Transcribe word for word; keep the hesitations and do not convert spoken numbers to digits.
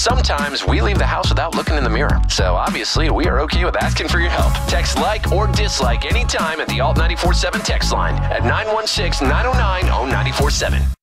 Sometimes we leave the house without looking in the mirror. So obviously, we are okay with asking for your help. Text like or dislike anytime at the Alt nine four seven text line at nine one six, nine oh nine, oh nine four seven.